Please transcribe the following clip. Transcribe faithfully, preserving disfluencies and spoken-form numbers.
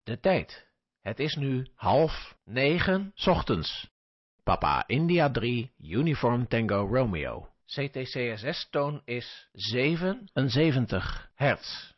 De tijd. Het is nu half negen 's ochtends. Papa India drie, Uniform Tango Romeo. C T C S S-toon is zevenenzeventig hertz.